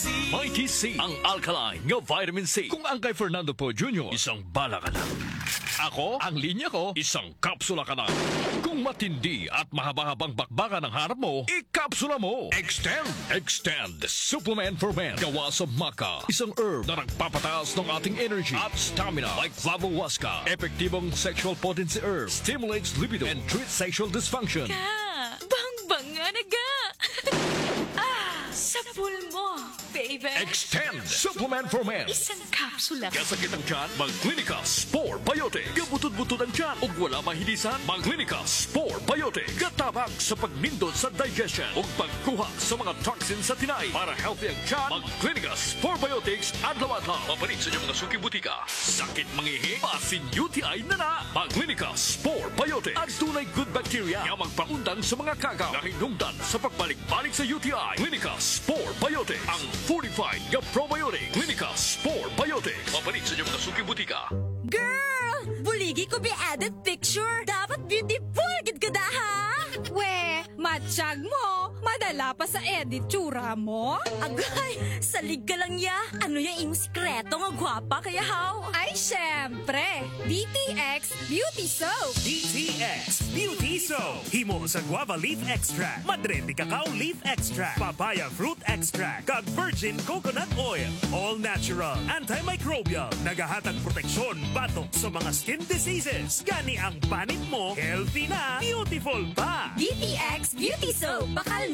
Mighty C, ang alkaline nga vitamin C. Kung ang kay Fernando Po Jr., isang bala ka na. Ako, ang linya ko, isang kapsula ka na. Kung matindi at mahaba-habang bakbakan ang harap mo, ikapsula mo. Extend Supplement for Men. Gawa sa maca, isang herb na nagpapataas ng ating energy at stamina like Flavohuasca. Epektibong sexual potency herb, stimulates libido and treats sexual dysfunction. Bang-banga na ga! Sa pool mo, baby. Extend Supplement for Men. Isang kapsula. Kasakit ang tiyan, mag-Clinica Spore Biotic. Kabutod-butod ang tiyan ug wala mahilisan, mag-Clinica Spore Biotic. Katabang sa pagnindot sa digestion ug pagkuha sa mga toxins sa tinay. Para healthy ang tiyan, mag-Clinica Spore Biotics adlaw-adlaw. Mapalit sa inyong mga suki butika. Sakit mangihi, pasin UTI na na. Mag-Clinica Spore Biotics. Ang tunay good bacteria nga magpaundang sa mga kagaw na hinungdan sa pagbalik-balik sa UTI. Clinica Spore Biotics. Ang fortified nga probiotic. Clinica Spore Biotics. Mapalit sa inyong mga suki butika. Girl! Buligi ko be added picture. Dapat beautiful gid ka da, ha? We, matsyag mo. Madala pa sa edit tsura mo. Agay, salig ka lang ya. Ano yung imong sikreto nga gwapa kaya haw? Ay, syempre. DTX Beauty Soap. DTX Beauty Soap. Himo sa guava leaf extract, madrete cacao leaf extract, papaya fruit extract, kag virgin coconut oil. All natural, antimicrobial, nagahatag proteksyon batok sa mga skin diseases. Gani ang panit mo, healthy na, beautiful pa. DTX Beauty Soap. Bakal